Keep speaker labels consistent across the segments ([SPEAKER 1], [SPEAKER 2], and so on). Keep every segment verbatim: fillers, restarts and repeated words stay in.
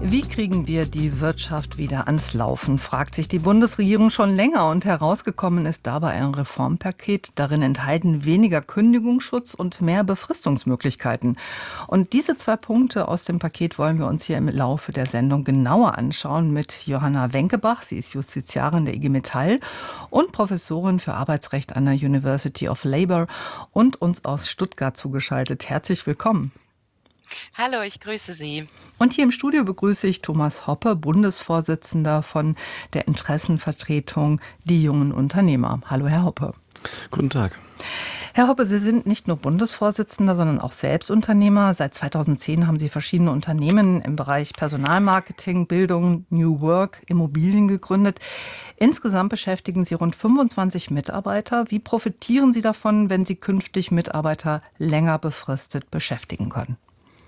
[SPEAKER 1] Wie kriegen wir die Wirtschaft wieder ans Laufen, fragt sich die Bundesregierung schon länger. Und herausgekommen ist dabei ein Reformpaket. Darin enthalten weniger Kündigungsschutz und mehr Befristungsmöglichkeiten. Und diese zwei Punkte aus dem Paket wollen wir uns hier im Laufe der Sendung genauer anschauen mit Johanna Wenkebach. Sie ist Justiziarin der I G Metall und Professorin für Arbeitsrecht an der University of Labour und uns aus Stuttgart zugeschaltet. Herzlich willkommen.
[SPEAKER 2] Hallo, ich grüße Sie.
[SPEAKER 1] Und hier im Studio begrüße ich Thomas Hoppe, Bundesvorsitzender von der Interessenvertretung Die Jungen Unternehmer. Hallo, Herr Hoppe.
[SPEAKER 3] Guten Tag.
[SPEAKER 1] Herr Hoppe, Sie sind nicht nur Bundesvorsitzender, sondern auch Selbstunternehmer. Seit zweitausendzehn haben Sie verschiedene Unternehmen im Bereich Personalmarketing, Bildung, New Work, Immobilien gegründet. Insgesamt beschäftigen Sie rund fünfundzwanzig Mitarbeiter. Wie profitieren Sie davon, wenn Sie künftig Mitarbeiter länger befristet beschäftigen können?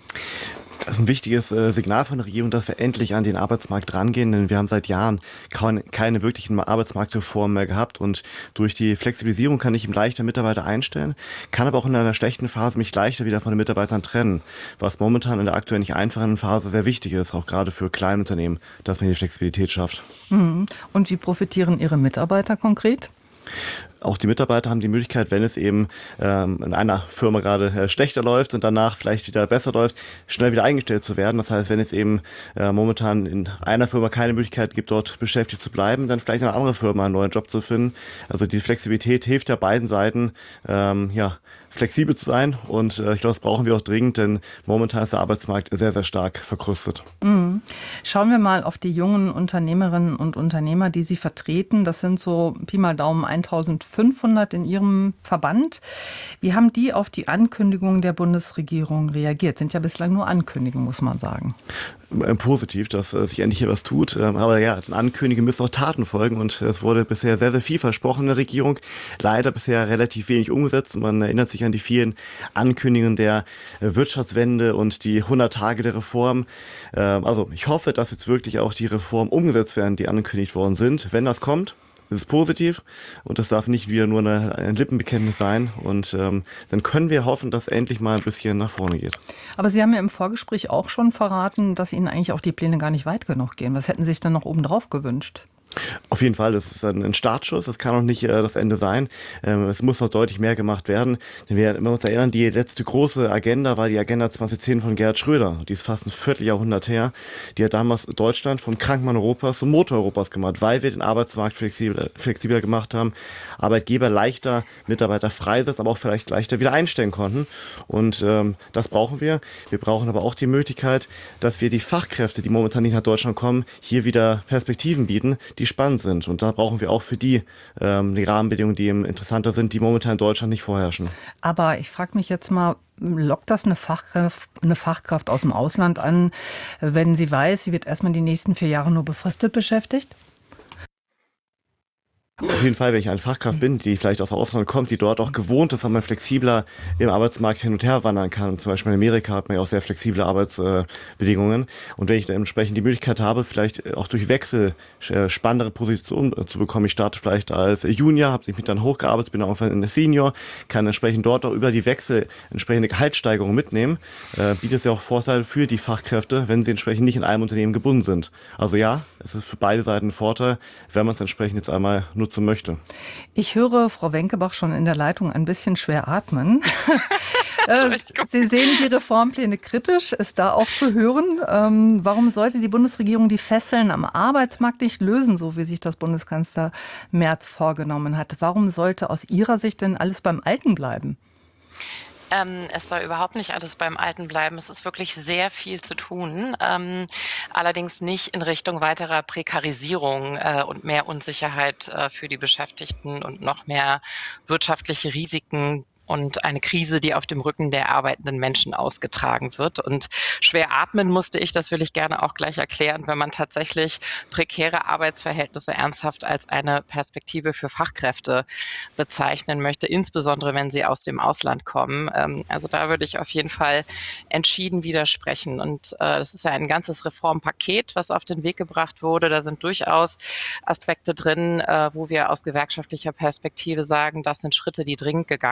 [SPEAKER 3] Das ist ein wichtiges äh, Signal von der Regierung, dass wir endlich an den Arbeitsmarkt rangehen, denn wir haben seit Jahren kaum, keine wirklichen Arbeitsmarktreformen mehr gehabt und durch die Flexibilisierung kann ich ihm leichter Mitarbeiter einstellen, kann aber auch in einer schlechten Phase mich leichter wieder von den Mitarbeitern trennen, was momentan in der aktuell nicht einfachen Phase sehr wichtig ist, auch gerade für Kleinunternehmen, dass man die Flexibilität schafft.
[SPEAKER 1] Mhm. Und wie profitieren Ihre Mitarbeiter konkret?
[SPEAKER 3] Auch die Mitarbeiter haben die Möglichkeit, wenn es eben ähm, in einer Firma gerade äh, schlechter läuft und danach vielleicht wieder besser läuft, schnell wieder eingestellt zu werden. Das heißt, wenn es eben äh, momentan in einer Firma keine Möglichkeit gibt, dort beschäftigt zu bleiben, dann vielleicht in einer anderen Firma einen neuen Job zu finden. Also die Flexibilität hilft ja beiden Seiten, ähm, ja, flexibel zu sein und äh, ich glaube, das brauchen wir auch dringend, denn momentan ist der Arbeitsmarkt sehr, sehr stark verkrustet.
[SPEAKER 1] Mhm. Schauen wir mal auf die jungen Unternehmerinnen und Unternehmer, die Sie vertreten. Das sind so Pi mal Daumen eintausendfünfhundert in Ihrem Verband. Wie haben die auf die Ankündigung der Bundesregierung reagiert? Sind ja bislang nur Ankündigungen, muss man sagen.
[SPEAKER 3] Positiv, dass äh, sich endlich hier was tut. Ähm, aber ja, Ankündigungen müssen auch Taten folgen und es wurde bisher sehr, sehr viel versprochen in der Regierung. Leider bisher relativ wenig umgesetzt. Man erinnert sich an die vielen Ankündigungen der äh, Wirtschaftswende und die hundert Tage der Reform. Ähm, also ich hoffe, dass jetzt wirklich auch die Reformen umgesetzt werden, die angekündigt worden sind. Wenn das kommt, das ist positiv und das darf nicht wieder nur eine, ein Lippenbekenntnis sein. Und ähm, dann können wir hoffen, dass endlich mal ein bisschen nach vorne geht.
[SPEAKER 1] Aber Sie haben ja im Vorgespräch auch schon verraten, dass Ihnen eigentlich auch die Pläne gar nicht weit genug gehen. Was hätten Sie sich dann noch obendrauf gewünscht?
[SPEAKER 3] Auf jeden Fall, das ist ein Startschuss, das kann auch nicht äh, das Ende sein. Ähm, es muss noch deutlich mehr gemacht werden. Denn wir, wenn wir uns erinnern, die letzte große Agenda war die Agenda zweitausendzehn von Gerhard Schröder. Die ist fast ein Vierteljahrhundert her. Die hat damals Deutschland vom Krankenmann Europas zum Motor Europas gemacht, weil wir den Arbeitsmarkt flexibler, flexibler gemacht haben, Arbeitgeber leichter Mitarbeiter freisetzen, aber auch vielleicht leichter wieder einstellen konnten. Und ähm, das brauchen wir. Wir brauchen aber auch die Möglichkeit, dass wir die Fachkräfte, die momentan nicht nach Deutschland kommen, hier wieder Perspektiven bieten, die spannend sind. Und da brauchen wir auch für die ähm, die Rahmenbedingungen, die eben interessanter sind, die momentan in Deutschland nicht vorherrschen.
[SPEAKER 1] Aber ich frage mich jetzt mal, lockt das eine Fachkraft, eine Fachkraft aus dem Ausland an, wenn sie weiß, sie wird erstmal die nächsten vier Jahre nur befristet beschäftigt?
[SPEAKER 3] Auf jeden Fall, wenn ich eine Fachkraft bin, die vielleicht aus dem Ausland kommt, die dort auch gewohnt ist, weil man flexibler im Arbeitsmarkt hin und her wandern kann. Und zum Beispiel in Amerika hat man ja auch sehr flexible Arbeitsbedingungen. Und wenn ich dann entsprechend die Möglichkeit habe, vielleicht auch durch Wechsel spannendere Positionen zu bekommen, ich starte vielleicht als Junior, habe mich dann hochgearbeitet, bin irgendwann in der Senior, kann entsprechend dort auch über die Wechsel entsprechende Gehaltssteigerungen mitnehmen, äh, bietet es ja auch Vorteile für die Fachkräfte, wenn sie entsprechend nicht in einem Unternehmen gebunden sind. Also ja, es ist für beide Seiten ein Vorteil, wenn man es entsprechend jetzt einmal nutzen möchte.
[SPEAKER 1] Ich höre Frau Wenkebach schon in der Leitung ein bisschen schwer atmen. Sie sehen die Reformpläne kritisch, ist da auch zu hören. Ähm, warum sollte die Bundesregierung die Fesseln am Arbeitsmarkt nicht lösen, so wie sich das Bundeskanzler Merz vorgenommen hat? Warum sollte aus Ihrer Sicht denn alles beim Alten bleiben?
[SPEAKER 2] Ähm, es soll überhaupt nicht alles beim Alten bleiben. Es ist wirklich sehr viel zu tun. Ähm, allerdings nicht in Richtung weiterer Prekarisierung äh, und mehr Unsicherheit äh, für die Beschäftigten und noch mehr wirtschaftliche Risiken und eine Krise, die auf dem Rücken der arbeitenden Menschen ausgetragen wird. Und schwer atmen musste ich, das will ich gerne auch gleich erklären, wenn man tatsächlich prekäre Arbeitsverhältnisse ernsthaft als eine Perspektive für Fachkräfte bezeichnen möchte, insbesondere wenn sie aus dem Ausland kommen. Ähm, also da würde ich auf jeden Fall entschieden widersprechen. Und äh, das ist ja ein ganzes Reformpaket, was auf den Weg gebracht wurde. Da sind durchaus Aspekte drin, äh, wo wir aus gewerkschaftlicher Perspektive sagen, das sind Schritte, die dringend gegangen werden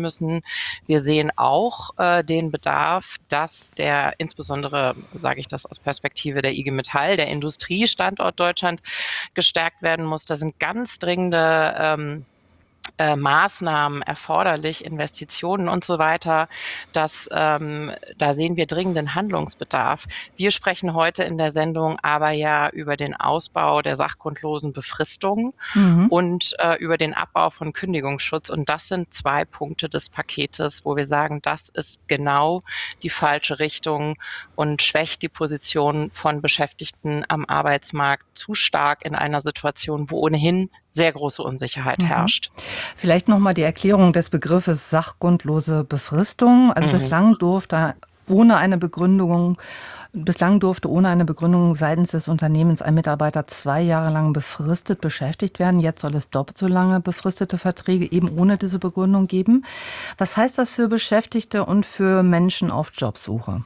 [SPEAKER 2] müssen. Wir sehen auch äh, den Bedarf, dass der, insbesondere sage ich das aus Perspektive der I G Metall, der Industriestandort Deutschland gestärkt werden muss. Da sind ganz dringende ähm, Äh, Maßnahmen erforderlich, Investitionen und so weiter. Das, ähm, da sehen wir dringenden Handlungsbedarf. Wir sprechen heute in der Sendung aber ja über den Ausbau der sachgrundlosen Befristung
[SPEAKER 1] Mhm.
[SPEAKER 2] und äh, über den Abbau von Kündigungsschutz. Und das sind zwei Punkte des Paketes, wo wir sagen, das ist genau die falsche Richtung und schwächt die Position von Beschäftigten am Arbeitsmarkt zu stark in einer Situation, wo ohnehin sehr große Unsicherheit
[SPEAKER 1] Mhm.
[SPEAKER 2] herrscht.
[SPEAKER 1] Vielleicht nochmal die Erklärung des Begriffes sachgrundlose Befristung. Also
[SPEAKER 2] Mhm.
[SPEAKER 1] bislang durfte ohne eine Begründung, bislang durfte ohne eine Begründung seitens des Unternehmens ein Mitarbeiter zwei Jahre lang befristet beschäftigt werden. Jetzt soll es doppelt so lange befristete Verträge eben ohne diese Begründung geben. Was heißt das für Beschäftigte und für Menschen auf Jobsuche?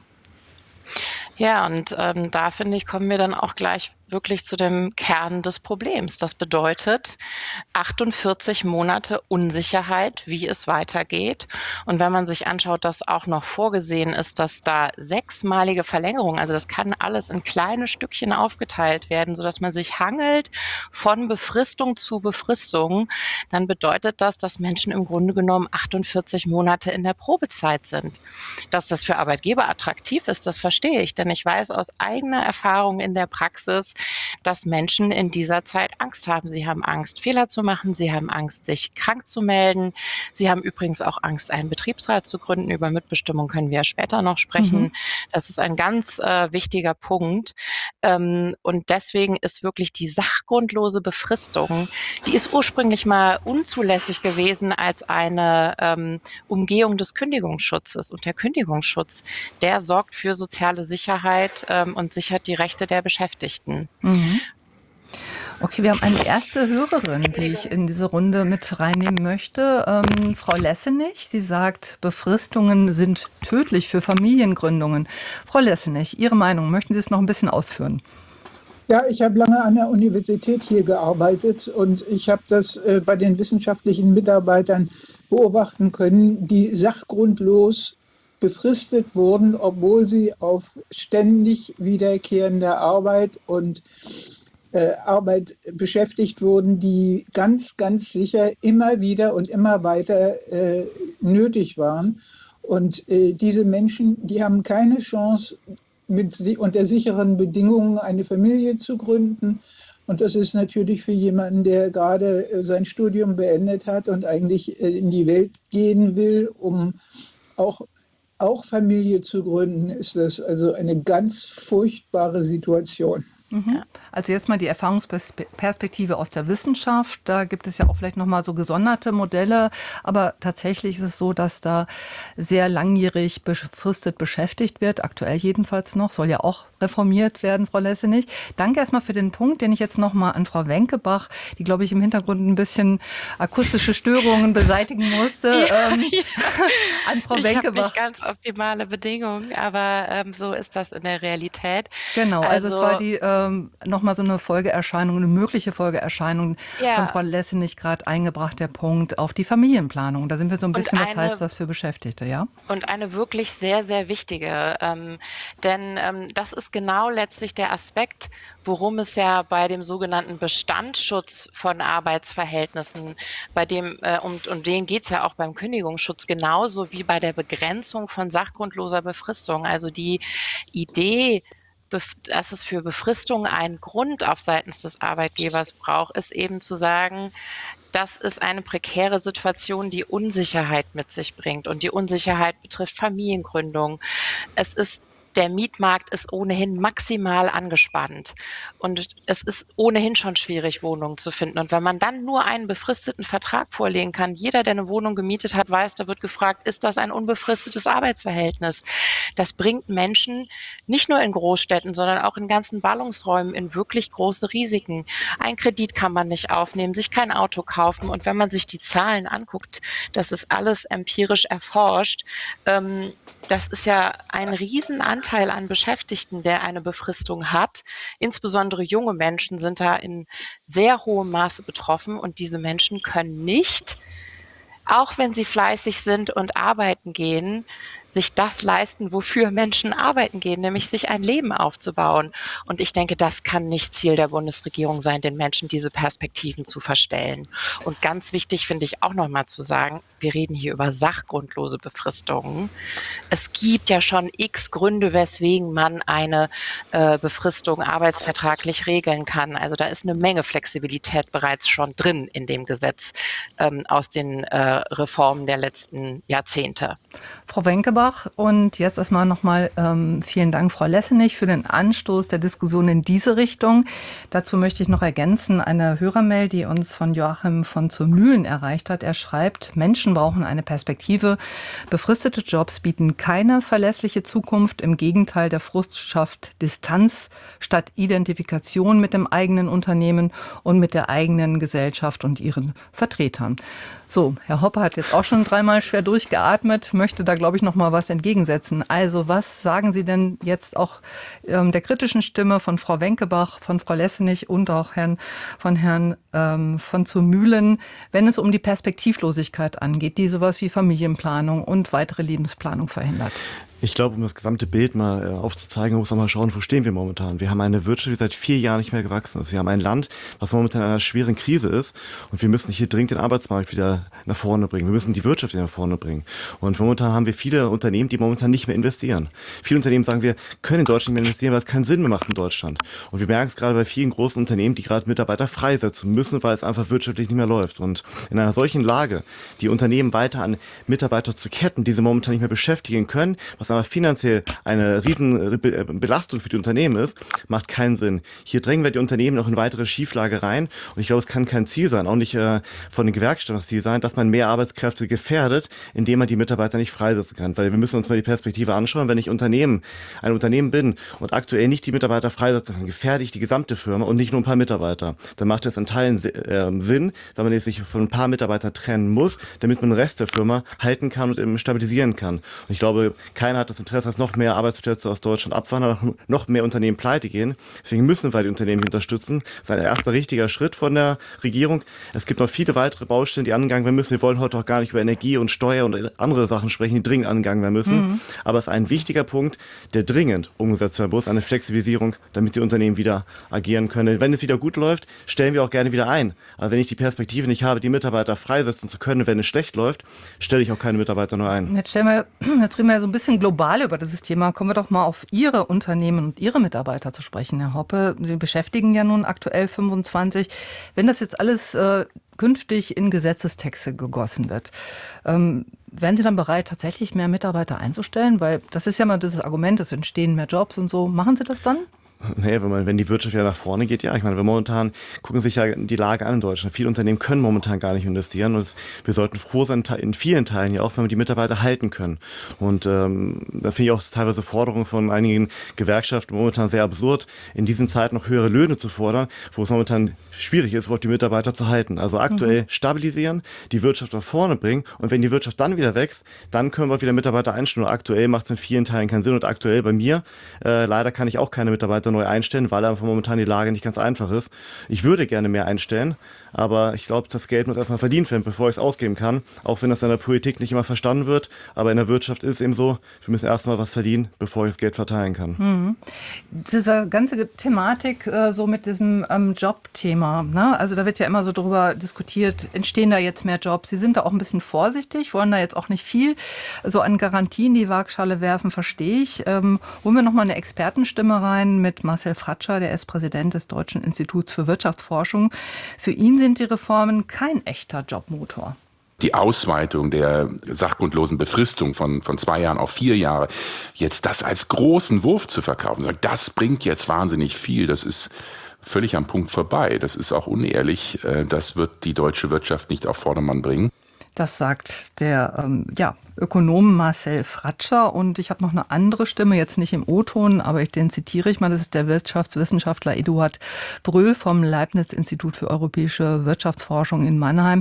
[SPEAKER 2] Ja, und ähm, da finde ich, kommen wir dann auch gleich wirklich zu dem Kern des Problems. Das bedeutet achtundvierzig Monate Unsicherheit, wie es weitergeht. Und wenn man sich anschaut, dass auch noch vorgesehen ist, dass da sechsmalige Verlängerung, also das kann alles in kleine Stückchen aufgeteilt werden, sodass man sich hangelt von Befristung zu Befristung, dann bedeutet das, dass Menschen im Grunde genommen achtundvierzig Monate in der Probezeit sind. Dass das für Arbeitgeber attraktiv ist, das verstehe ich, denn ich weiß aus eigener Erfahrung in der Praxis, dass Menschen in dieser Zeit Angst haben. Sie haben Angst, Fehler zu machen. Sie haben Angst, sich krank zu melden. Sie haben übrigens auch Angst, einen Betriebsrat zu gründen. Über Mitbestimmung können wir ja später noch sprechen.
[SPEAKER 1] Mhm.
[SPEAKER 2] Das ist ein ganz äh, wichtiger Punkt. Ähm, und deswegen ist wirklich die sachgrundlose Befristung, die ist ursprünglich mal unzulässig gewesen als eine ähm, Umgehung des Kündigungsschutzes. Und der Kündigungsschutz, der sorgt für soziale Sicherheit ähm, und sichert die Rechte der Beschäftigten.
[SPEAKER 1] Mhm. Okay, wir haben eine erste Hörerin, die ich in diese Runde mit reinnehmen möchte. Ähm, Frau Lessenich, sie sagt, Befristungen sind tödlich für Familiengründungen. Frau Lessenich, Ihre Meinung, möchten Sie es noch ein bisschen ausführen?
[SPEAKER 4] Ja, ich habe lange an der Universität hier gearbeitet und ich habe das äh, bei den wissenschaftlichen Mitarbeitern beobachten können, die sachgrundlos befristet wurden, obwohl sie auf ständig wiederkehrende Arbeit und äh, Arbeit beschäftigt wurden, die ganz, ganz sicher immer wieder und immer weiter äh, nötig waren. Und äh, diese Menschen, die haben keine Chance, mit si- unter sicheren Bedingungen eine Familie zu gründen. Und das ist natürlich für jemanden, der gerade äh, sein Studium beendet hat und eigentlich äh, in die Welt gehen will, um auch auch Familie zu gründen, ist das also eine ganz furchtbare Situation.
[SPEAKER 1] Mhm. Also jetzt mal die Erfahrungsperspektive aus der Wissenschaft. Da gibt es ja auch vielleicht nochmal so gesonderte Modelle. Aber tatsächlich ist es so, dass da sehr langjährig befristet beschäftigt wird. Aktuell jedenfalls noch. Soll ja auch reformiert werden, Frau Lessenich. Danke erstmal für den Punkt, den ich jetzt nochmal an Frau Wenkebach, die, glaube ich, im Hintergrund ein bisschen akustische Störungen beseitigen musste.
[SPEAKER 2] Ja,
[SPEAKER 1] ähm,
[SPEAKER 2] ja.
[SPEAKER 1] An Frau
[SPEAKER 2] Ich habe
[SPEAKER 1] Wenkebach.
[SPEAKER 2] nicht ganz optimale Bedingungen, aber ähm, so ist das in der Realität.
[SPEAKER 1] Genau, also,
[SPEAKER 2] Also,
[SPEAKER 1] es war die ähm, nochmal so eine Folgeerscheinung, eine mögliche Folgeerscheinung
[SPEAKER 2] Ja.
[SPEAKER 1] von Frau Lessenich gerade eingebracht, der Punkt auf die Familienplanung. Da sind wir so ein
[SPEAKER 2] Und
[SPEAKER 1] bisschen, was
[SPEAKER 2] eine-
[SPEAKER 1] heißt das für Beschäftigte, ja?
[SPEAKER 2] Und eine wirklich sehr, sehr wichtige. Ähm, denn ähm, das ist genau letztlich der Aspekt, worum es ja bei dem sogenannten Bestandsschutz von Arbeitsverhältnissen, bei dem, äh, um, um den geht es ja auch beim Kündigungsschutz genauso wie bei der Begrenzung von sachgrundloser Befristung. Also die Idee, bef- dass es für Befristung einen Grund auf seitens des Arbeitgebers braucht, ist eben zu sagen, das ist eine prekäre Situation, die Unsicherheit mit sich bringt. Und die Unsicherheit betrifft Familiengründung. Es ist Der Mietmarkt ist ohnehin maximal angespannt und es ist ohnehin schon schwierig, Wohnungen zu finden. Und wenn man dann nur einen befristeten Vertrag vorlegen kann, jeder, der eine Wohnung gemietet hat, weiß, da wird gefragt, ist das ein unbefristetes Arbeitsverhältnis? Das bringt Menschen nicht nur in Großstädten, sondern auch in ganzen Ballungsräumen in wirklich große Risiken. Ein Kredit kann man nicht aufnehmen, sich kein Auto kaufen. Und wenn man sich die Zahlen anguckt, das ist alles empirisch erforscht, ähm, das ist ja ein Riesenanteil an Beschäftigten, der eine Befristung hat. Insbesondere junge Menschen sind da in sehr hohem Maße betroffen und diese Menschen können nicht auch wenn sie fleißig sind und arbeiten gehen, sich das leisten, wofür Menschen arbeiten gehen, nämlich sich ein Leben aufzubauen. Und ich denke, das kann nicht Ziel der Bundesregierung sein, den Menschen diese Perspektiven zu verstellen. Und ganz wichtig finde ich auch nochmal zu sagen, wir reden hier über sachgrundlose Befristungen. Es gibt ja schon x Gründe, weswegen man eine äh, Befristung arbeitsvertraglich regeln kann. Also da ist eine Menge Flexibilität bereits schon drin in dem Gesetz ähm, aus den äh, Reformen der letzten Jahrzehnte.
[SPEAKER 1] Frau Wenkebach, und jetzt erstmal nochmal ähm, vielen Dank, Frau Lessenich, für den Anstoß der Diskussion in diese Richtung. Dazu möchte ich noch ergänzen, eine Hörermail, die uns von Joachim von zur Mühlen erreicht hat. Er schreibt, Menschen brauchen eine Perspektive. Befristete Jobs bieten keine verlässliche Zukunft. Im Gegenteil, der Frust schafft Distanz statt Identifikation mit dem eigenen Unternehmen und mit der eigenen Gesellschaft und ihren Vertretern. So, Herr Hoppe hat jetzt auch schon dreimal schwer durchgeatmet, möchte da, glaube ich, noch mal was entgegensetzen. Also, was sagen Sie denn jetzt auch ähm, der kritischen Stimme von Frau Wenkebach, von Frau Lessenich und auch Herrn, von Herrn ähm, von zur Mühlen, wenn es um die Perspektivlosigkeit angeht, die sowas wie Familienplanung und weitere Lebensplanung verhindert?
[SPEAKER 3] Ich glaube, um das gesamte Bild mal aufzuzeigen, muss man mal schauen, wo stehen wir momentan. Wir haben eine Wirtschaft, die seit vier Jahren nicht mehr gewachsen ist. Wir haben ein Land, was momentan in einer schweren Krise ist. Und wir müssen hier dringend den Arbeitsmarkt wieder nach vorne bringen. Wir müssen die Wirtschaft wieder nach vorne bringen. Und momentan haben wir viele Unternehmen, die momentan nicht mehr investieren. Viele Unternehmen sagen, wir können in Deutschland nicht mehr investieren, weil es keinen Sinn mehr macht in Deutschland. Und wir merken es gerade bei vielen großen Unternehmen, die gerade Mitarbeiter freisetzen müssen, weil es einfach wirtschaftlich nicht mehr läuft. Und in einer solchen Lage, die Unternehmen weiter an Mitarbeiter zu ketten, die sie momentan nicht mehr beschäftigen können, was aber finanziell eine riesen Belastung für die Unternehmen ist, macht keinen Sinn. Hier drängen wir die Unternehmen noch in weitere Schieflage rein und ich glaube, es kann kein Ziel sein, auch nicht äh, von den Gewerkschaften das Ziel sein, dass man mehr Arbeitskräfte gefährdet, indem man die Mitarbeiter nicht freisetzen kann. Weil wir müssen uns mal die Perspektive anschauen, wenn ich Unternehmen, ein Unternehmen bin und aktuell nicht die Mitarbeiter freisetzen kann, gefährde ich die gesamte Firma und nicht nur ein paar Mitarbeiter. Dann macht es in Teilen äh, Sinn, weil man sich von ein paar Mitarbeitern trennen muss, damit man den Rest der Firma halten kann und eben stabilisieren kann. Und ich glaube, keiner hat das Interesse, dass noch mehr Arbeitsplätze aus Deutschland abwandern, noch mehr Unternehmen pleite gehen. Deswegen müssen wir die Unternehmen unterstützen. Das ist ein erster richtiger Schritt von der Regierung. Es gibt noch viele weitere Baustellen, die angegangen werden müssen. Wir wollen heute auch gar nicht über Energie und Steuer und andere Sachen sprechen, die dringend angegangen werden müssen. Mhm. Aber es ist ein wichtiger Punkt, der dringend umgesetzt werden muss, eine Flexibilisierung, damit die Unternehmen wieder agieren können. Wenn es wieder gut läuft, stellen wir auch gerne wieder ein. Aber wenn ich die Perspektive nicht habe, die Mitarbeiter freisetzen zu können, wenn es schlecht läuft, stelle ich auch keine Mitarbeiter nur ein.
[SPEAKER 1] Jetzt, stellen wir, jetzt reden wir so ein bisschen global über dieses Thema. Kommen wir doch mal auf Ihre Unternehmen und Ihre Mitarbeiter zu sprechen, Herr Hoppe. Sie beschäftigen ja nun aktuell fünfundzwanzig. Wenn das jetzt alles äh, künftig in Gesetzestexte gegossen wird, ähm, wären Sie dann bereit, tatsächlich mehr Mitarbeiter einzustellen? Weil das ist ja mal dieses Argument, es entstehen mehr Jobs und so. Machen Sie das dann?
[SPEAKER 3] Nee, wenn, man, wenn die Wirtschaft wieder nach vorne geht, ja. Ich meine, wir momentan gucken sich ja die Lage an in Deutschland. Viele Unternehmen können momentan gar nicht investieren und es, wir sollten froh sein, in vielen Teilen ja auch, wenn wir die Mitarbeiter halten können. Und ähm, da finde ich auch teilweise Forderungen von einigen Gewerkschaften momentan sehr absurd, in diesen Zeiten noch höhere Löhne zu fordern, wo es momentan schwierig ist, überhaupt die Mitarbeiter zu halten. Also aktuell mhm. stabilisieren, die Wirtschaft nach vorne bringen und wenn die Wirtschaft dann wieder wächst, dann können wir wieder Mitarbeiter einstellen. Und aktuell macht es in vielen Teilen keinen Sinn und aktuell bei mir, äh, leider kann ich auch keine Mitarbeiter neu einstellen, weil einfach momentan die Lage nicht ganz einfach ist. Ich würde gerne mehr einstellen, aber ich glaube, das Geld muss erstmal verdient werden, bevor ich es ausgeben kann, auch wenn das in der Politik nicht immer verstanden wird, aber in der Wirtschaft ist es eben so, wir müssen erstmal was verdienen, bevor ich das Geld verteilen kann.
[SPEAKER 1] Mhm. Diese ganze Thematik äh, so mit diesem ähm, Jobthema, ne? Also da wird ja immer so drüber diskutiert, entstehen da jetzt mehr Jobs? Sie sind da auch ein bisschen vorsichtig, wollen da jetzt auch nicht viel so an Garantien die Waagschale werfen, verstehe ich. Ähm, holen wir nochmal eine Expertenstimme rein mit Marcel Fratscher, der ist Präsident des Deutschen Instituts für Wirtschaftsforschung. Für ihn sind die Reformen kein echter Jobmotor.
[SPEAKER 5] Die Ausweitung der sachgrundlosen Befristung von, von zwei Jahren auf vier Jahre, jetzt das als großen Wurf zu verkaufen, sagen, das bringt jetzt wahnsinnig viel, das ist völlig am Punkt vorbei. Das ist auch unehrlich. Das wird die deutsche Wirtschaft nicht auf Vordermann bringen.
[SPEAKER 1] Das sagt der ähm, ja, Ökonom Marcel Fratscher. Und ich habe noch eine andere Stimme, jetzt nicht im O-Ton, aber ich, den zitiere ich mal. Das ist der Wirtschaftswissenschaftler Eduard Bröll vom Leibniz-Institut für europäische Wirtschaftsforschung in Mannheim.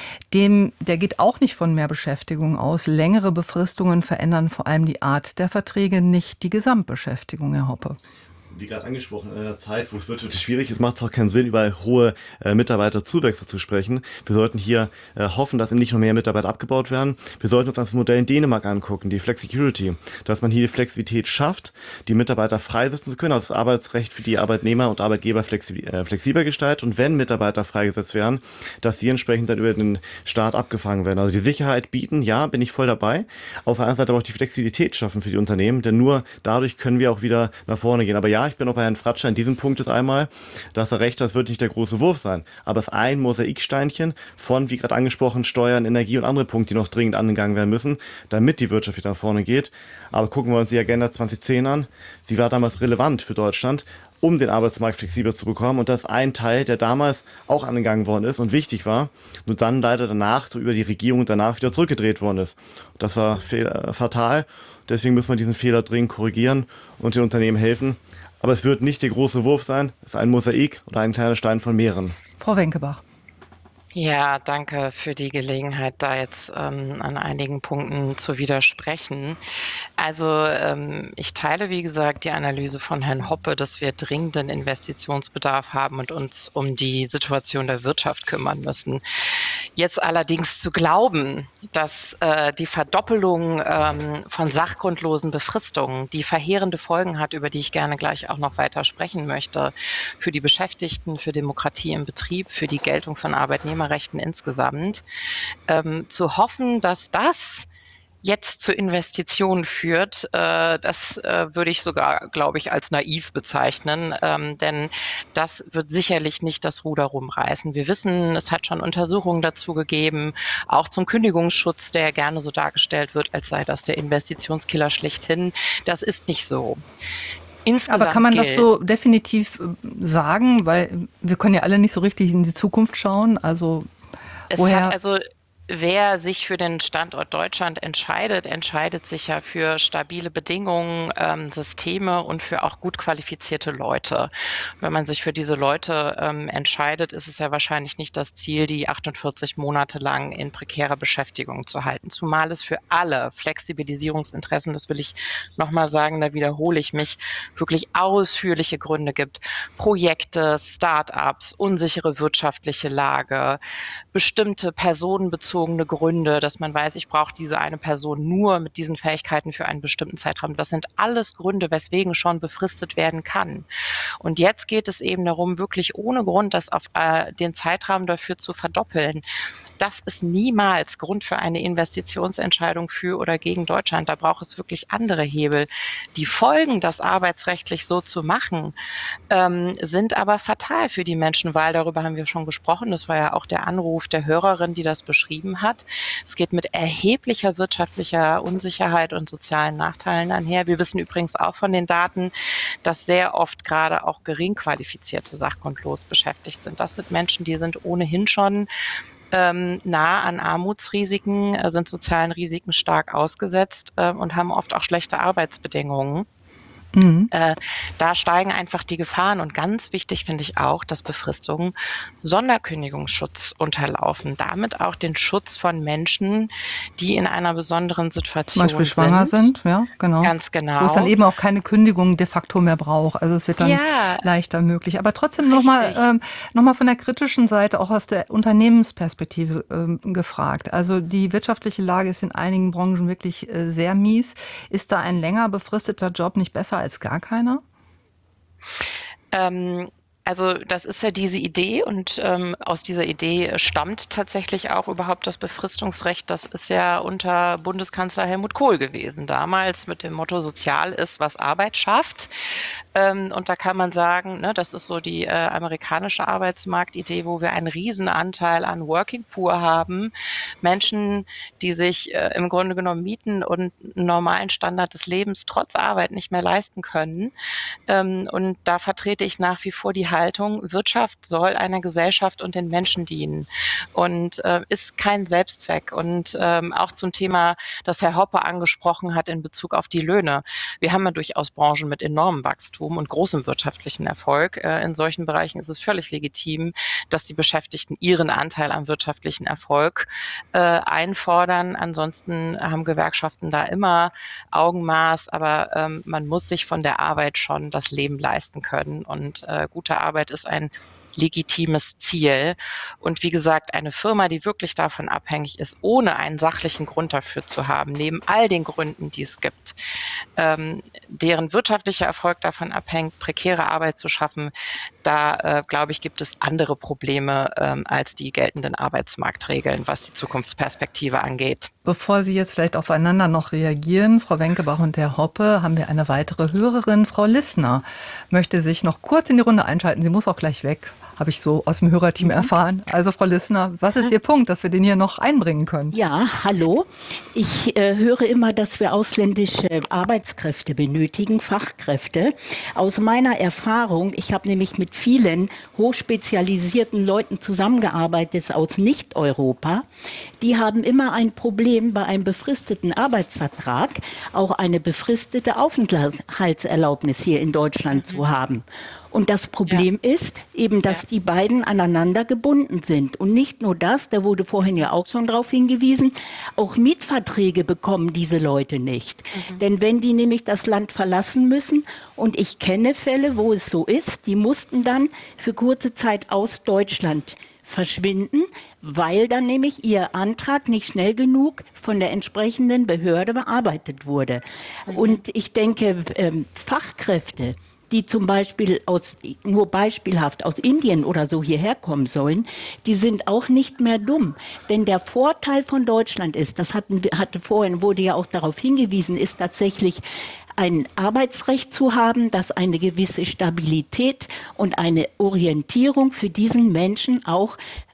[SPEAKER 1] Dem, der geht auch nicht von mehr Beschäftigung aus. Längere Befristungen verändern vor allem die Art der Verträge, nicht die Gesamtbeschäftigung, Herr Hoppe.
[SPEAKER 3] wie gerade angesprochen, in einer Zeit, wo es wirtschaftlich schwierig ist, macht es auch keinen Sinn, über hohe äh, Mitarbeiterzuwächse zu sprechen. Wir sollten hier äh, hoffen, dass nicht noch mehr Mitarbeiter abgebaut werden. Wir sollten uns das Modell in Dänemark angucken, die Flexicurity, dass man hier die Flexibilität schafft, die Mitarbeiter freisetzen zu können, also das Arbeitsrecht für die Arbeitnehmer und Arbeitgeber flexi äh, flexibler gestaltet und wenn Mitarbeiter freigesetzt werden, dass die entsprechend dann über den Staat abgefangen werden. Also die Sicherheit bieten, ja, bin ich voll dabei. Auf der anderen Seite aber auch die Flexibilität schaffen für die Unternehmen, denn nur dadurch können wir auch wieder nach vorne gehen. Aber ja, ich bin auch bei Herrn Fratscher in diesem Punkt ist einmal, dass er recht hat, das wird nicht der große Wurf sein. Aber es ist ein Mosaiksteinchen von, wie gerade angesprochen, Steuern, Energie und andere Punkte, die noch dringend angegangen werden müssen, damit die Wirtschaft wieder nach vorne geht. Aber gucken wir uns die Agenda zwanzig zehn an. Sie war damals relevant für Deutschland, um den Arbeitsmarkt flexibler zu bekommen. Und das ist ein Teil, der damals auch angegangen worden ist und wichtig war, nur dann leider danach, so über die Regierung danach wieder zurückgedreht worden ist. Das war fehl- äh, fatal. Deswegen müssen wir diesen Fehler dringend korrigieren und den Unternehmen helfen. Aber es wird nicht der große Wurf sein. Es ist ein Mosaik oder ein kleiner Stein von mehreren.
[SPEAKER 1] Frau Wenkebach.
[SPEAKER 2] Ja, danke für die Gelegenheit, da jetzt ähm, an einigen Punkten zu widersprechen. Also ähm, ich teile, wie gesagt, die Analyse von Herrn Hoppe, dass wir dringenden Investitionsbedarf haben und uns um die Situation der Wirtschaft kümmern müssen. Jetzt allerdings zu glauben, dass äh, die Verdoppelung ähm, von sachgrundlosen Befristungen, die verheerende Folgen hat, über die ich gerne gleich auch noch weiter sprechen möchte, für die Beschäftigten, für Demokratie im Betrieb, für die Geltung von Arbeitnehmerrechten insgesamt, ähm, zu hoffen, dass das jetzt zu Investitionen führt, äh, das äh, würde ich sogar, glaube ich, als naiv bezeichnen, ähm, denn das wird sicherlich nicht das Ruder rumreißen. Wir wissen, es hat schon Untersuchungen dazu gegeben, auch zum Kündigungsschutz, der gerne so dargestellt wird, als sei das der Investitionskiller schlechthin. Das ist nicht so. Insgesamt
[SPEAKER 1] Aber kann man das
[SPEAKER 2] gilt,
[SPEAKER 1] so definitiv äh, sagen, weil wir können ja alle nicht so richtig in die Zukunft schauen, also
[SPEAKER 2] es
[SPEAKER 1] woher...
[SPEAKER 2] hat also Wer sich für den Standort Deutschland entscheidet, entscheidet sich ja für stabile Bedingungen, ähm, Systeme und für auch gut qualifizierte Leute. Wenn man sich für diese Leute ähm, entscheidet, ist es ja wahrscheinlich nicht das Ziel, die achtundvierzig Monate lang in prekärer Beschäftigung zu halten. Zumal es für alle Flexibilisierungsinteressen, das will ich nochmal sagen, da wiederhole ich mich, wirklich ausführliche Gründe gibt. Projekte, Start-ups, unsichere wirtschaftliche Lage, bestimmte personenbezogene Gründe, dass man weiß, ich brauche diese eine Person nur mit diesen Fähigkeiten für einen bestimmten Zeitraum. Das sind alles Gründe, weswegen schon befristet werden kann. Und jetzt geht es eben darum, wirklich ohne Grund das auf äh, den Zeitraum dafür zu verdoppeln. Das ist niemals Grund für eine Investitionsentscheidung für oder gegen Deutschland. Da braucht es wirklich andere Hebel. Die Folgen, das arbeitsrechtlich so zu machen, ähm, sind aber fatal für die Menschen, weil darüber haben wir schon gesprochen. Das war ja auch der Anruf der Hörerin, die das beschrieben hat. Es geht mit erheblicher wirtschaftlicher Unsicherheit und sozialen Nachteilen einher. Wir wissen übrigens auch von den Daten, dass sehr oft gerade auch gering qualifizierte sachgrundlos beschäftigt sind. Das sind Menschen, die sind ohnehin schon ähm, nah an Armutsrisiken, äh, sind sozialen Risiken stark ausgesetzt äh, und haben oft auch schlechte Arbeitsbedingungen. Mhm. Äh, da steigen einfach die Gefahren und ganz wichtig finde ich auch, dass Befristungen Sonderkündigungsschutz unterlaufen, damit auch den Schutz von Menschen, die in einer besonderen Situation
[SPEAKER 1] Zum Beispiel schwanger sind, ja, genau.
[SPEAKER 2] Ganz genau.
[SPEAKER 1] Wo es dann eben auch keine Kündigung de facto mehr braucht. Also es wird dann ja leichter möglich. Aber trotzdem nochmal ähm, noch mal von der kritischen Seite, auch aus der Unternehmensperspektive ähm, gefragt. Also die wirtschaftliche Lage ist in einigen Branchen wirklich äh, sehr mies. Ist da ein länger befristeter Job nicht besser als gar keiner?
[SPEAKER 2] Ähm, also das ist ja diese Idee und ähm, aus dieser Idee stammt tatsächlich auch überhaupt das Befristungsrecht. Das ist ja unter Bundeskanzler Helmut Kohl gewesen, damals mit dem Motto Sozial ist, was Arbeit schafft. Ähm, und da kann man sagen, ne, das ist so die äh, amerikanische Arbeitsmarktidee, wo wir einen riesen Anteil an Working Poor haben. Menschen, die sich äh, im Grunde genommen mieten und einen normalen Standard des Lebens trotz Arbeit nicht mehr leisten können. Ähm, und da vertrete ich nach wie vor die Haltung, Wirtschaft soll einer Gesellschaft und den Menschen dienen und äh, ist kein Selbstzweck. Und ähm, auch zum Thema, das Herr Hoppe angesprochen hat in Bezug auf die Löhne. Wir haben ja durchaus Branchen mit enormem Wachstum. Wachstum und großem wirtschaftlichen Erfolg. Äh, in solchen Bereichen ist es völlig legitim, dass die Beschäftigten ihren Anteil am wirtschaftlichen Erfolg äh, einfordern. Ansonsten haben Gewerkschaften da immer Augenmaß, aber ähm, man muss sich von der Arbeit schon das Leben leisten können. Und äh, gute Arbeit ist ein legitimes Ziel. Und wie gesagt, eine Firma, die wirklich davon abhängig ist, ohne einen sachlichen Grund dafür zu haben, neben all den Gründen, die es gibt, ähm, deren wirtschaftlicher Erfolg davon abhängt, prekäre Arbeit zu schaffen, da, äh, glaube ich, gibt es andere Probleme ähm, als die geltenden Arbeitsmarktregeln, was die Zukunftsperspektive angeht.
[SPEAKER 1] Bevor Sie jetzt vielleicht aufeinander noch reagieren, Frau Wenkebach und Herr Hoppe, haben wir eine weitere Hörerin. Frau Lissner möchte sich noch kurz in die Runde einschalten. Sie muss auch gleich weg, habe ich so aus dem Hörerteam erfahren. Also Frau Lissner, was ist Ihr Punkt, dass wir den hier noch einbringen können?
[SPEAKER 6] Ja, hallo. Ich äh, höre immer, dass wir ausländische Arbeitskräfte benötigen, Fachkräfte. Aus meiner Erfahrung, ich habe nämlich mit vielen hochspezialisierten Leuten zusammengearbeitet aus Nicht-Europa, die haben immer ein Problem bei einem befristeten Arbeitsvertrag, auch eine befristete Aufenthaltserlaubnis hier in Deutschland zu haben. Und das Problem ja. ist eben, dass ja. die beiden aneinander gebunden sind. Und nicht nur das, da wurde vorhin ja auch schon darauf hingewiesen, auch Mietverträge bekommen diese Leute nicht. Mhm. Denn wenn die nämlich das Land verlassen müssen, und ich kenne Fälle, wo es so ist, die mussten dann für kurze Zeit aus Deutschland verschwinden, weil dann nämlich ihr Antrag nicht schnell genug von der entsprechenden Behörde bearbeitet wurde. Mhm. Und ich denke, ähm, Fachkräfte, die zum Beispiel aus, nur beispielhaft aus Indien oder so hierher kommen sollen, die sind auch nicht mehr dumm. Denn der Vorteil von Deutschland ist, das hatten, hatte vorhin, wurde ja auch darauf hingewiesen, ist tatsächlich ein Arbeitsrecht zu haben, das eine gewisse Stabilität und eine Orientierung für diesen Menschen auch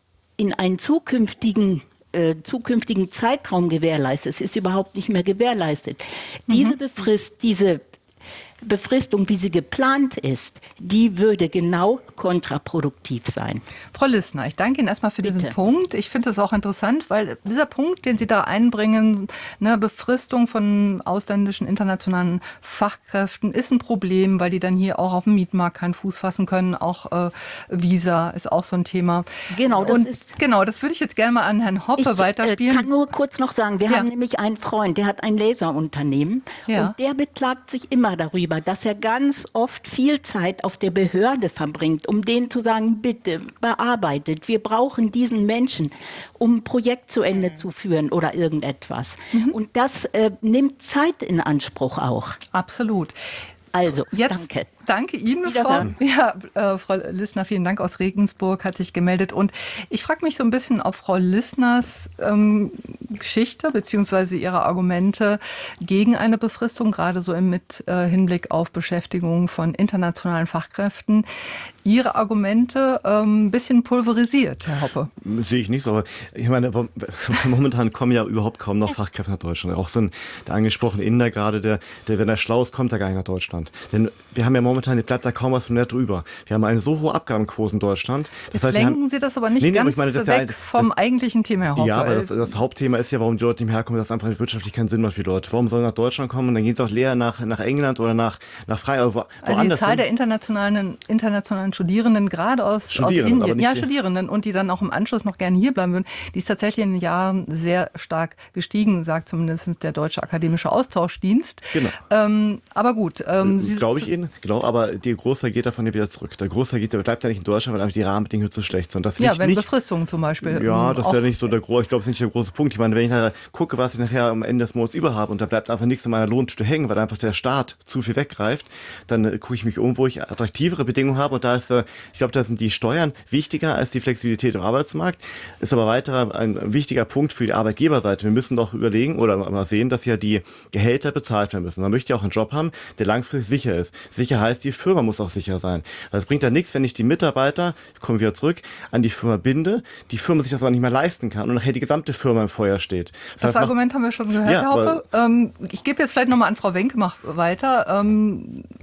[SPEAKER 6] in einen zukünftigen äh, zukünftigen Zeitraum gewährleistet. Es ist überhaupt nicht mehr gewährleistet. Mhm. Diese Befrist, diese Befristung, wie sie geplant ist, die würde genau kontraproduktiv sein.
[SPEAKER 1] Frau Lissner, ich danke Ihnen erstmal für Bitte. diesen Punkt. Ich finde es auch interessant, weil dieser Punkt, den Sie da einbringen, eine Befristung von ausländischen internationalen Fachkräften, ist ein Problem, weil die dann hier auch auf dem Mietmarkt keinen Fuß fassen können. Auch äh, Visa ist auch so ein Thema.
[SPEAKER 6] Genau, das
[SPEAKER 1] Und,
[SPEAKER 6] ist.
[SPEAKER 1] Genau, das würde ich jetzt gerne mal an Herrn Hoppe
[SPEAKER 6] ich,
[SPEAKER 1] weiterspielen.
[SPEAKER 6] Ich kann nur kurz noch sagen, wir ja. haben nämlich einen Freund, der hat ein Laserunternehmen ja. und der beklagt sich immer darüber, dass er ganz oft viel Zeit auf der Behörde verbringt, um denen zu sagen, bitte bearbeitet, wir brauchen diesen Menschen, um ein Projekt zu Ende mhm. zu führen oder irgendetwas. Mhm. Und das äh, nimmt Zeit in Anspruch auch.
[SPEAKER 1] Absolut.
[SPEAKER 6] Also,
[SPEAKER 1] Jetzt,
[SPEAKER 6] danke.
[SPEAKER 1] Danke Ihnen, Frau, ja, äh, Frau Lissner, vielen Dank aus Regensburg, hat sich gemeldet. Und ich frage mich so ein bisschen, ob Frau Lissners ähm, Geschichte bzw. ihre Argumente gegen eine Befristung, gerade so im mit äh, Hinblick auf Beschäftigung von internationalen Fachkräften, Ihre Argumente ähm, ein bisschen pulverisiert, Herr Hoppe.
[SPEAKER 3] Sehe ich nicht so, aber ich meine, momentan kommen ja überhaupt kaum noch Fachkräfte nach Deutschland. Auch so ein der angesprochene Inder gerade, der, der, wenn er schlau ist, kommt er gar nicht nach Deutschland. Denn wir haben ja momentan, bleibt da kaum was von der drüber. Wir haben eine so hohe Abgabenquote in Deutschland. Das
[SPEAKER 1] Jetzt
[SPEAKER 3] heißt,
[SPEAKER 1] lenken
[SPEAKER 3] haben,
[SPEAKER 1] Sie das aber nicht
[SPEAKER 3] nee, nee,
[SPEAKER 1] ganz
[SPEAKER 3] aber ich meine, das
[SPEAKER 1] weg
[SPEAKER 3] ja ein,
[SPEAKER 1] vom
[SPEAKER 3] das,
[SPEAKER 1] eigentlichen Thema, Herr Hoppe.
[SPEAKER 3] Ja, aber das, das Hauptthema ist ja, warum die Leute nicht herkommen, dass einfach wirtschaftlich keinen Sinn macht für die Leute. Warum sollen sie nach Deutschland kommen und dann gehen sie auch leer nach, nach England oder nach, nach Freiburg? Wo,
[SPEAKER 1] also die Zahl hin. der internationalen, internationalen Studierenden, gerade aus, aus Indien, ja, Studierenden, und die dann auch im Anschluss noch gerne hier bleiben würden, die ist tatsächlich in den Jahren sehr stark gestiegen, sagt zumindest der Deutsche Akademische Austauschdienst.
[SPEAKER 3] Genau.
[SPEAKER 1] Ähm, aber gut. Ähm,
[SPEAKER 3] Glaube ich Ihnen, genau, aber der Großteil geht davon ja wieder zurück. Der Großteil geht, der bleibt ja nicht in Deutschland, weil einfach die Rahmenbedingungen zu schlecht sind. Das
[SPEAKER 1] ja, wenn
[SPEAKER 3] nicht,
[SPEAKER 1] Befristungen zum Beispiel.
[SPEAKER 3] Ja, das wäre nicht so der große, ich glaube, das ist nicht der große Punkt. Ich meine, wenn ich nachher gucke, was ich nachher am Ende des Monats über habe und da bleibt einfach nichts in meiner Lohntüte hängen, weil einfach der Staat zu viel weggreift, dann äh, gucke ich mich um, wo ich attraktivere Bedingungen habe, und da ist, äh, ich glaube, da sind die Steuern wichtiger als die Flexibilität im Arbeitsmarkt. Ist aber weiter ein wichtiger Punkt für die Arbeitgeberseite. Wir müssen doch überlegen oder mal sehen, dass ja die Gehälter bezahlt werden müssen. Man möchte ja auch einen Job haben, der langfristig sicher ist. Sicher heißt, die Firma muss auch sicher sein. Weil es bringt ja nichts, wenn ich die Mitarbeiter, ich komme wieder zurück, an die Firma binde, die Firma sich das aber nicht mehr leisten kann und nachher die gesamte Firma im Feuer steht. Das,
[SPEAKER 1] das
[SPEAKER 3] heißt,
[SPEAKER 1] Argument haben wir schon gehört, ja, Herr Hoppe. Ähm, ich gebe jetzt vielleicht nochmal an Frau Wenkebach weiter. Ähm,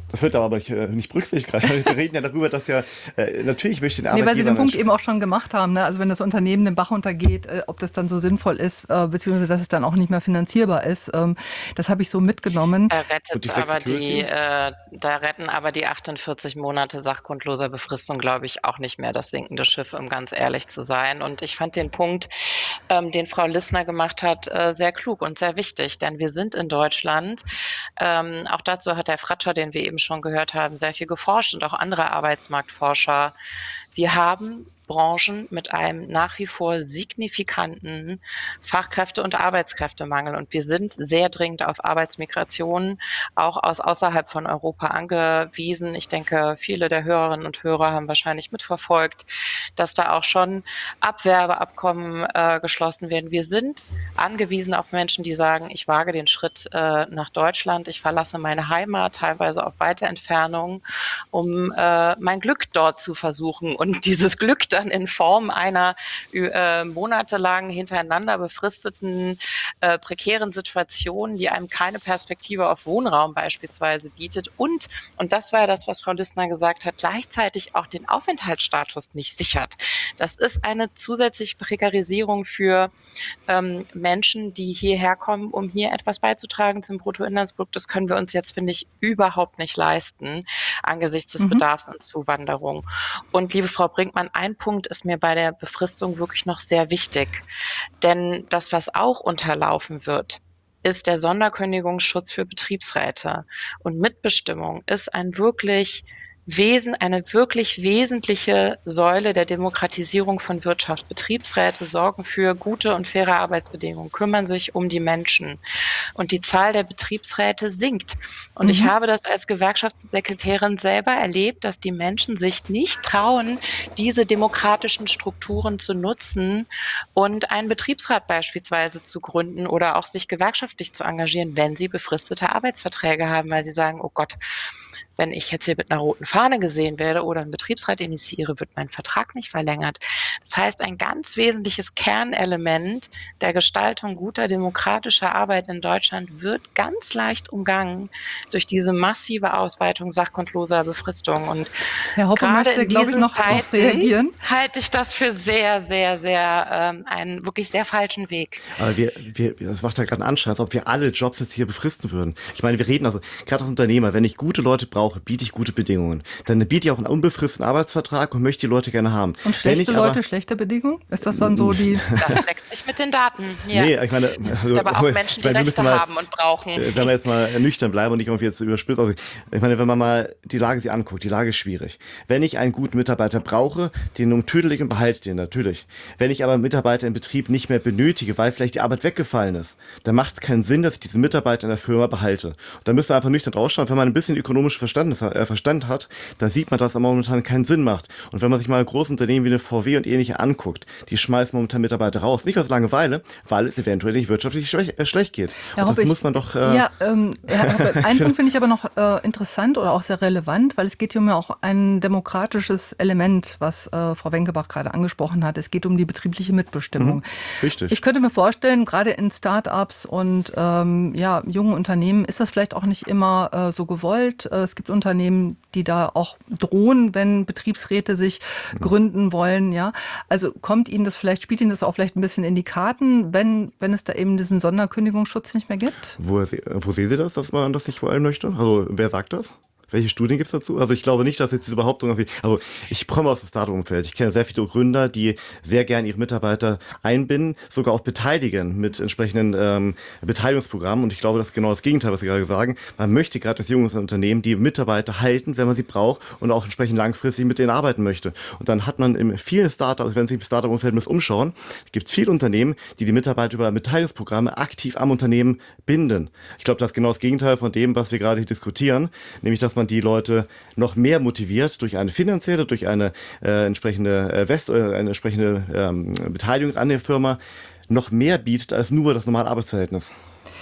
[SPEAKER 3] Das wird aber nicht, äh, nicht berücksichtigt gerade. Wir reden ja darüber, dass ja äh, natürlich möchte den
[SPEAKER 1] Nee,
[SPEAKER 3] Arbeitgeber...
[SPEAKER 1] weil Sie den Punkt eben auch schon gemacht haben, ne? Also wenn das Unternehmen den Bach untergeht, äh, ob das dann so sinnvoll ist, äh, beziehungsweise dass es dann auch nicht mehr finanzierbar ist, ähm, das habe ich so mitgenommen.
[SPEAKER 2] Da rettet
[SPEAKER 3] die
[SPEAKER 2] aber die,
[SPEAKER 3] Flexicurity?
[SPEAKER 2] äh, da retten aber die achtundvierzig Monate sachgrundloser Befristung, glaube ich, auch nicht mehr das sinkende Schiff, um ganz ehrlich zu sein. Und ich fand den Punkt, ähm, den Frau Lissner gemacht hat, äh, sehr klug und sehr wichtig, denn wir sind in Deutschland, ähm, auch dazu hat der Fratscher, den wir eben schon gehört haben, sehr viel geforscht und auch andere Arbeitsmarktforscher. Wir haben Branchen mit einem nach wie vor signifikanten Fachkräfte- und Arbeitskräftemangel. Und wir sind sehr dringend auf Arbeitsmigration auch aus außerhalb von Europa angewiesen. Ich denke, viele der Hörerinnen und Hörer haben wahrscheinlich mitverfolgt, dass da auch schon Abwerbeabkommen äh, geschlossen werden. Wir sind angewiesen auf Menschen, die sagen, ich wage den Schritt äh, nach Deutschland, ich verlasse meine Heimat, teilweise auf weite Entfernung, um äh, mein Glück dort zu versuchen. Und dieses Glück dann in Form einer äh, monatelang hintereinander befristeten, äh, prekären Situation, die einem keine Perspektive auf Wohnraum beispielsweise bietet und, und das war ja das, was Frau Lissner gesagt hat, gleichzeitig auch den Aufenthaltsstatus nicht sichert. Das ist eine zusätzliche Prekarisierung für ähm, Menschen, die hierher kommen, um hier etwas beizutragen zum Bruttoinlandsprodukt. Das können wir uns jetzt, finde ich, überhaupt nicht leisten, angesichts des
[SPEAKER 1] Mhm.
[SPEAKER 2] Bedarfs an Zuwanderung. Und liebe Frau Brinkmann, ein Punkt ist mir bei der Befristung wirklich noch sehr wichtig. Denn das, was auch unterlaufen wird, ist der Sonderkündigungsschutz für Betriebsräte. Und Mitbestimmung ist ein wirklich Wesen, eine wirklich wesentliche Säule der Demokratisierung von Wirtschaft. Betriebsräte sorgen für gute und faire Arbeitsbedingungen, kümmern sich um die Menschen. Und die Zahl der Betriebsräte sinkt. Und
[SPEAKER 1] Mhm.
[SPEAKER 2] ich habe das als Gewerkschaftssekretärin selber erlebt, dass die Menschen sich nicht trauen, diese demokratischen Strukturen zu nutzen und einen Betriebsrat beispielsweise zu gründen oder auch sich gewerkschaftlich zu engagieren, wenn sie befristete Arbeitsverträge haben, weil sie sagen, oh Gott, wenn ich jetzt hier mit einer roten Fahne gesehen werde oder einen Betriebsrat initiiere, wird mein Vertrag nicht verlängert. Das heißt, ein ganz wesentliches Kernelement der Gestaltung guter demokratischer Arbeit in Deutschland wird ganz leicht umgangen durch diese massive Ausweitung sachgrundloser Befristung. Und
[SPEAKER 1] Herr Hoppe
[SPEAKER 2] gerade
[SPEAKER 1] möchte,
[SPEAKER 2] in
[SPEAKER 1] glaube ich,
[SPEAKER 2] diesen
[SPEAKER 1] noch darauf
[SPEAKER 2] Zeiten
[SPEAKER 1] reagieren.
[SPEAKER 2] halte ich das für sehr, sehr, sehr ähm, einen wirklich sehr falschen Weg.
[SPEAKER 3] Aber wir, wir, das macht ja gerade einen Anschein, als ob wir alle Jobs jetzt hier befristen würden. Ich meine, wir reden also, gerade als Unternehmer, wenn ich gute Leute brauche, biete ich gute Bedingungen. Dann biete ich auch einen unbefristeten Arbeitsvertrag und möchte die Leute gerne haben.
[SPEAKER 1] Und
[SPEAKER 3] Wenn
[SPEAKER 1] schlechte
[SPEAKER 3] ich aber,
[SPEAKER 1] Leute, schlechte Bedingungen? Ist das dann so die...
[SPEAKER 2] Das deckt sich mit den Daten. Ja.
[SPEAKER 3] Nee, ich meine,
[SPEAKER 2] Es
[SPEAKER 3] also,
[SPEAKER 2] gibt aber auch
[SPEAKER 3] ich
[SPEAKER 2] Menschen, die
[SPEAKER 3] meine, wir
[SPEAKER 2] Rechte
[SPEAKER 3] müssen mal,
[SPEAKER 2] haben und brauchen.
[SPEAKER 3] äh, wenn wir jetzt mal nüchtern bleiben und nicht irgendwie jetzt überspitzt, also ich meine, wenn man mal die Lage sich anguckt, die Lage ist schwierig. Wenn ich einen guten Mitarbeiter brauche, den umtüdel ich und behalte den natürlich. Wenn ich aber einen Mitarbeiter im Betrieb nicht mehr benötige, weil vielleicht die Arbeit weggefallen ist, dann macht es keinen Sinn, dass ich diesen Mitarbeiter in der Firma behalte. Und da müssen wir einfach nüchtern rausschauen. Wenn man ein bisschen ökonomisch Verstand, äh, Verstand hat, da sieht man, dass es momentan keinen Sinn macht. Und wenn man sich mal große Unternehmen wie eine V W und ähnliche anguckt, die schmeißen momentan Mitarbeiter raus. Nicht aus Langeweile, weil es eventuell nicht wirtschaftlich schwech, äh, schlecht geht.
[SPEAKER 1] Herr
[SPEAKER 3] Und
[SPEAKER 1] Hoppe,
[SPEAKER 3] das
[SPEAKER 1] ich-
[SPEAKER 3] muss man doch... Äh,
[SPEAKER 1] Ja, ähm, Herr Hoppe, einen Punkt finde ich aber noch äh, interessant oder auch sehr relevant, weil es geht hier um ja auch ein demokratisches Element, was äh, Frau Wenkebach gerade angesprochen hat. Es geht um die betriebliche Mitbestimmung.
[SPEAKER 3] richtig.
[SPEAKER 1] Ich könnte mir vorstellen, gerade in Start-ups und ähm, ja, jungen Unternehmen ist das vielleicht auch nicht immer äh, so gewollt. Äh, es gibt Unternehmen, die da auch drohen, wenn Betriebsräte sich gründen wollen. Ja, also kommt Ihnen das vielleicht, spielt Ihnen das auch vielleicht ein bisschen in die Karten, wenn, wenn es da eben diesen Sonderkündigungsschutz nicht mehr gibt?
[SPEAKER 3] Wo, wo sehen Sie das, dass man das nicht wollen möchte? Also wer sagt das? Welche Studien gibt es dazu? Also ich glaube nicht, dass jetzt diese Behauptung irgendwie... Also ich komme aus dem Startup-Umfeld. Ich kenne sehr viele Gründer, die sehr gerne ihre Mitarbeiter einbinden, sogar auch beteiligen mit entsprechenden ähm, Beteiligungsprogrammen. Und ich glaube, das ist genau das Gegenteil, was Sie gerade sagen. Man möchte gerade als junges Unternehmen die Mitarbeiter halten, wenn man sie braucht und auch entsprechend langfristig mit denen arbeiten möchte. Und dann hat man in vielen Startups, wenn Sie sich im Startup-Umfeld muss umschauen, gibt es viele Unternehmen, die die Mitarbeiter über Beteiligungsprogramme aktiv am Unternehmen binden. Ich glaube, das ist genau das Gegenteil von dem, was wir gerade hier diskutieren, nämlich dass man die Leute noch mehr motiviert durch eine finanzielle, durch eine äh, entsprechende äh, West, äh, eine entsprechende ähm, Beteiligung an der Firma noch mehr bietet als nur das normale Arbeitsverhältnis.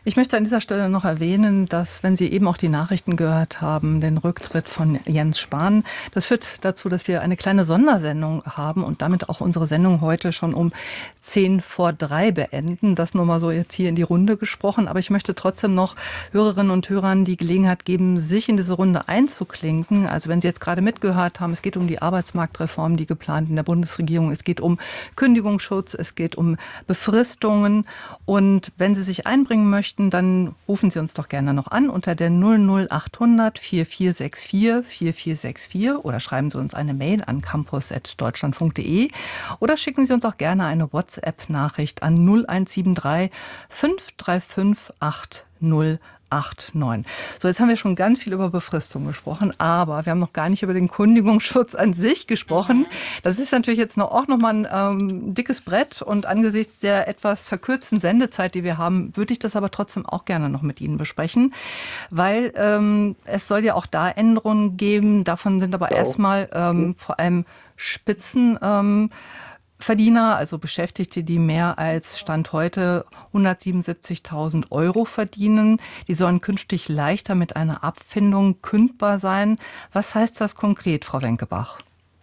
[SPEAKER 1] Ich möchte an dieser Stelle noch erwähnen, dass, wenn Sie eben auch die Nachrichten gehört haben, den Rücktritt von Jens Spahn, das führt dazu, dass wir eine kleine Sondersendung haben und damit auch unsere Sendung heute schon um zehn vor drei beenden. Das nur mal so jetzt hier in die Runde gesprochen. Aber ich möchte trotzdem noch Hörerinnen und Hörern die Gelegenheit geben, sich in diese Runde einzuklinken. Also wenn Sie jetzt gerade mitgehört haben, es geht um die Arbeitsmarktreform, die geplant in der Bundesregierung. Es geht um Kündigungsschutz, es geht um Befristungen. Und wenn Sie sich einbringen möchten, dann rufen Sie uns doch gerne noch an unter der null null acht hundert vierundvierzig vierundvierzig vierundvierzig oder schreiben Sie uns eine Mail an campus at deutschlandfunk punkt de oder schicken Sie uns auch gerne eine WhatsApp-Nachricht an null eins sieben drei fünf drei fünf acht null acht neun. So, jetzt haben wir schon ganz viel über Befristung gesprochen, aber wir haben noch gar nicht über den Kündigungsschutz an sich gesprochen. Das ist natürlich jetzt noch, auch nochmal ein ähm, dickes Brett und angesichts der etwas verkürzten Sendezeit, die wir haben, würde ich das aber trotzdem auch gerne noch mit Ihnen besprechen, weil ähm, es soll ja auch da Änderungen geben. Davon sind aber
[SPEAKER 7] Ja.
[SPEAKER 1] erstmal ähm, vor allem Spitzen ähm, Verdiener, also Beschäftigte, die mehr als Stand heute hundertsiebenundsiebzigtausend Euro verdienen. Die sollen künftig leichter mit einer Abfindung kündbar sein. Was heißt das konkret, Frau Wenkebach?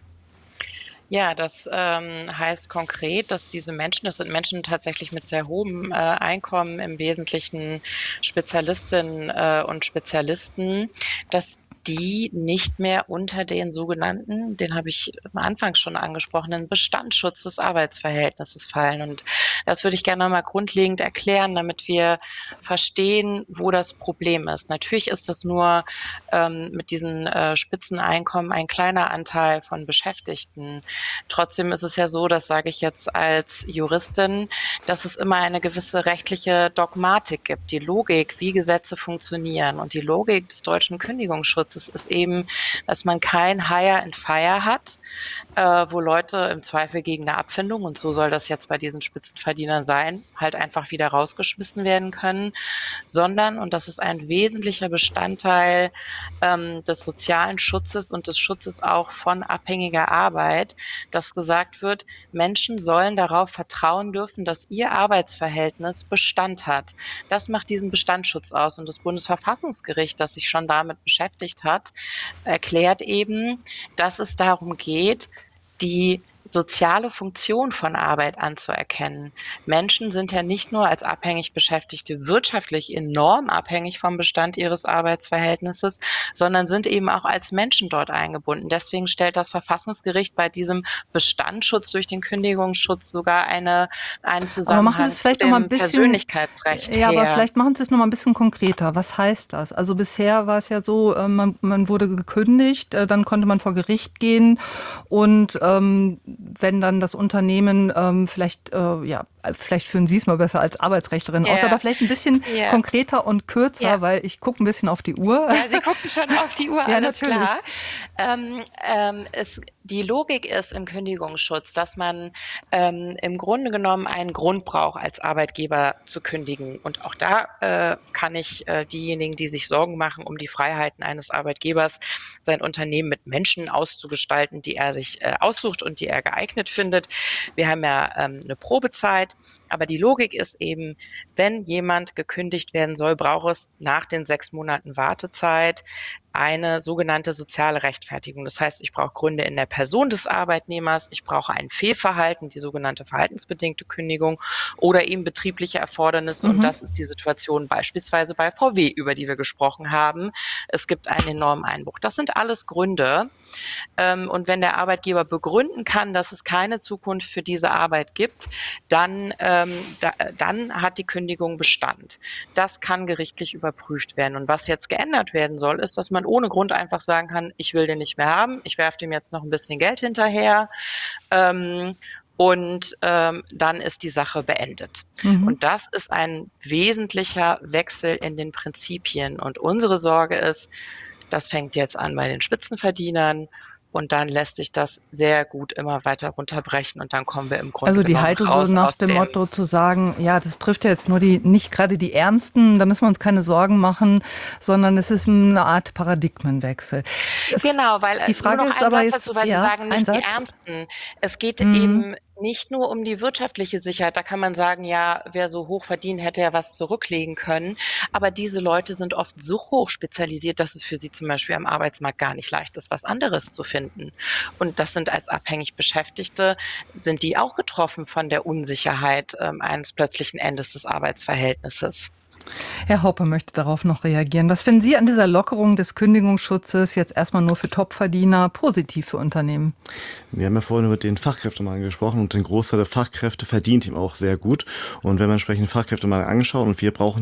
[SPEAKER 2] Ja, das ähm, heißt konkret, dass diese Menschen, das sind Menschen tatsächlich mit sehr hohem äh, Einkommen, im Wesentlichen Spezialistinnen äh, und Spezialisten, dass die nicht mehr unter den sogenannten, den habe ich am Anfang schon angesprochenen Bestandsschutz des Arbeitsverhältnisses fallen. Und das würde ich gerne mal grundlegend erklären, damit wir verstehen, wo das Problem ist. Natürlich ist das nur ähm, mit diesen äh, Spitzeneinkommen ein kleiner Anteil von Beschäftigten. Trotzdem ist es ja so, das sage ich jetzt als Juristin, dass es immer eine gewisse rechtliche Dogmatik gibt, die Logik, wie Gesetze funktionieren. Und die Logik des deutschen Kündigungsschutzes ist eben, dass man kein Hire and Fire hat, äh, wo Leute im Zweifel gegen eine Abfindung, und so soll das jetzt bei diesen Spitzenverdienern sein, halt einfach wieder rausgeschmissen werden können, sondern, und das ist ein wesentlicher Bestandteil ähm, des sozialen Schutzes und des Schutzes auch von abhängiger Arbeit, dass gesagt wird, Menschen sollen darauf vertrauen dürfen, dass ihr Arbeitsverhältnis Bestand hat. Das macht diesen Bestandsschutz aus. Und das Bundesverfassungsgericht, das sich schon damit beschäftigt hat, erklärt eben, dass es darum geht, die soziale Funktion von Arbeit anzuerkennen. Menschen sind ja nicht nur als abhängig Beschäftigte wirtschaftlich enorm abhängig vom Bestand ihres Arbeitsverhältnisses, sondern sind eben auch als Menschen dort eingebunden. Deswegen stellt das Verfassungsgericht bei diesem Bestandsschutz durch den Kündigungsschutz sogar eine, einen Zusammenhang
[SPEAKER 1] Aber machen Sie es vielleicht
[SPEAKER 2] mit
[SPEAKER 1] noch mal
[SPEAKER 2] dem
[SPEAKER 1] ein bisschen,
[SPEAKER 2] Persönlichkeitsrecht
[SPEAKER 1] ja,
[SPEAKER 2] her.
[SPEAKER 1] aber vielleicht machen Sie es noch mal ein bisschen konkreter. Was heißt das? Also bisher war es ja so, äh, man, man wurde gekündigt, äh, dann konnte man vor Gericht gehen und ähm, wenn dann das Unternehmen ähm, vielleicht, äh, ja, vielleicht führen Sie es mal besser als Arbeitsrechtlerin
[SPEAKER 2] Ja.
[SPEAKER 1] aus, aber vielleicht ein bisschen
[SPEAKER 2] Ja.
[SPEAKER 1] konkreter und kürzer,
[SPEAKER 2] Ja.
[SPEAKER 1] weil ich gucke ein bisschen auf die Uhr.
[SPEAKER 2] Ja, Sie gucken schon auf die Uhr,
[SPEAKER 1] Ja,
[SPEAKER 2] alles
[SPEAKER 1] natürlich.
[SPEAKER 2] klar. Ähm, ähm, es, die Logik ist im Kündigungsschutz, dass man ähm, im Grunde genommen einen Grund braucht, als Arbeitgeber zu kündigen. Und auch da äh, kann ich äh, diejenigen, die sich Sorgen machen um die Freiheiten eines Arbeitgebers, sein Unternehmen mit Menschen auszugestalten, die er sich äh, aussucht und die er geeignet findet. Wir haben ja ähm, eine Probezeit, aber die Logik ist eben, wenn jemand gekündigt werden soll, braucht es nach den sechs Monaten Wartezeit eine sogenannte soziale Rechtfertigung. Das heißt, ich brauche Gründe in der Person des Arbeitnehmers, ich brauche ein Fehlverhalten, die sogenannte verhaltensbedingte Kündigung oder eben betriebliche Erfordernisse.
[SPEAKER 1] Mhm.
[SPEAKER 2] Und das ist die Situation beispielsweise bei V W, über die wir gesprochen haben. Es gibt einen enormen Einbruch. Das sind alles Gründe. Ähm, und wenn der Arbeitgeber begründen kann, dass es keine Zukunft für diese Arbeit gibt, dann, ähm, da, dann hat die Kündigung Bestand. Das kann gerichtlich überprüft werden. Und was jetzt geändert werden soll, ist, dass man ohne Grund einfach sagen kann, ich will den nicht mehr haben, ich werfe dem jetzt noch ein bisschen Geld hinterher ähm, und ähm, dann ist die Sache beendet.
[SPEAKER 1] Mhm.
[SPEAKER 2] Und das ist ein wesentlicher Wechsel in den Prinzipien. Und unsere Sorge ist, das fängt jetzt an bei den Spitzenverdienern und dann lässt sich das sehr gut immer weiter runterbrechen und dann kommen wir im Grunde
[SPEAKER 1] Also die
[SPEAKER 2] genommen
[SPEAKER 1] Haltung
[SPEAKER 2] raus
[SPEAKER 1] so nach
[SPEAKER 2] aus
[SPEAKER 1] dem
[SPEAKER 2] dem
[SPEAKER 1] Motto zu sagen, ja, das trifft ja jetzt nur die, nicht gerade die Ärmsten, da müssen wir uns keine Sorgen machen, sondern es ist eine Art Paradigmenwechsel.
[SPEAKER 2] Genau, weil
[SPEAKER 1] Die Frage
[SPEAKER 2] nur noch
[SPEAKER 1] ist
[SPEAKER 2] ein
[SPEAKER 1] aber
[SPEAKER 2] Satz
[SPEAKER 1] jetzt,
[SPEAKER 2] dazu, weil
[SPEAKER 1] ja,
[SPEAKER 2] Sie sagen,
[SPEAKER 1] ein
[SPEAKER 2] nicht die
[SPEAKER 1] Satz.
[SPEAKER 2] Ärmsten. Es geht
[SPEAKER 1] Mhm.
[SPEAKER 2] eben nicht nur um die wirtschaftliche Sicherheit. Da kann man sagen, ja, wer so hoch verdient, hätte ja was zurücklegen können. Aber diese Leute sind oft so hoch spezialisiert, dass es für sie zum Beispiel am Arbeitsmarkt gar nicht leicht ist, was anderes zu finden. Und das sind als abhängig Beschäftigte, sind die auch getroffen von der Unsicherheit ähm, eines plötzlichen Endes des Arbeitsverhältnisses.
[SPEAKER 1] Herr Hoppe möchte darauf noch reagieren. Was finden Sie an dieser Lockerung des Kündigungsschutzes jetzt erstmal nur für Topverdiener positiv für Unternehmen?
[SPEAKER 3] Wir haben ja vorhin über den Fachkräftemangel gesprochen und den Großteil der Fachkräfte verdient ihm auch sehr gut. Und wenn man entsprechend den Fachkräftemangel angeschaut und wir brauchen